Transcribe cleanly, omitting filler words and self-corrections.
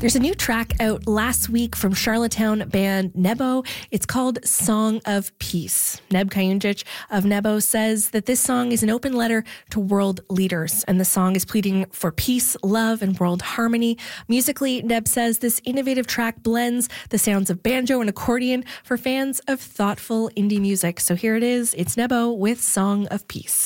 There's a new track out last week from Charlottetown band Nebo. It's called Song of Peace. Neb Kajundžić of Nebo says that this song is an open letter to world leaders, and the song is pleading for peace, love, and world harmony. Musically, Neb says this innovative track blends the sounds of banjo and accordion for fans of thoughtful indie music. So here it is. It's Nebo with Song of Peace.